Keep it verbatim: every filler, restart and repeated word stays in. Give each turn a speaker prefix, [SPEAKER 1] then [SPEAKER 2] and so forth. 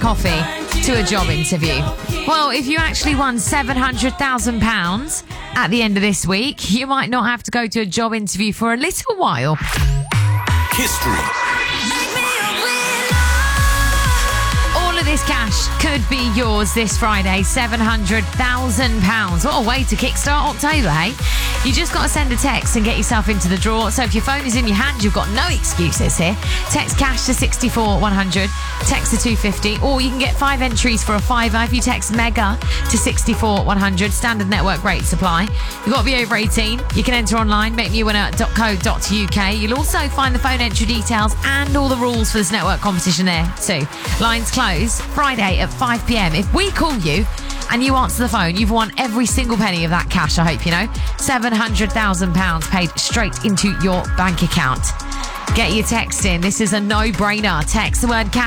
[SPEAKER 1] coffee to a job interview. Well, if you actually won seven hundred thousand pounds at the end of this week, you might not have to go to a job interview for a little while.
[SPEAKER 2] History.
[SPEAKER 1] All of this cash could be yours this Friday, seven hundred thousand pounds. What a way to kickstart October, hey? You just got to send a text and get yourself into the draw. So if your phone is in your hand, you've got no excuses here. Text cash to sixty-four one hundred, text to two fifty, or you can get five entries for a fiver if you text mega to sixty-four one hundred. Standard network rate supply. You've got to be over eighteen. You can enter online, make me winner dot co dot uk. You'll also find the phone entry details and all the rules for this network competition there too. Lines close Friday at five p.m. If we call you and you answer the phone, you've won every single penny of that cash, I hope you know. seven hundred thousand pounds paid straight into your bank account. Get your text in. This is a no-brainer. Text the word cash